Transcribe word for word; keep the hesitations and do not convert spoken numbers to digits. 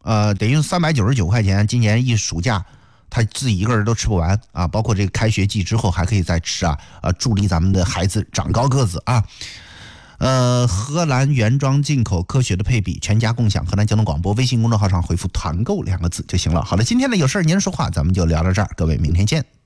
呃，等于三百九十九块钱，今年一暑假。他自己一个人都吃不完啊，包括这个开学季之后还可以再吃啊，呃，助力咱们的孩子长高个子啊。呃，荷兰原装进口科学的配比，全家共享。河南交通广播微信公众号上回复团购两个字就行了。好了，今天的有事您说话咱们就聊到这儿，各位明天见。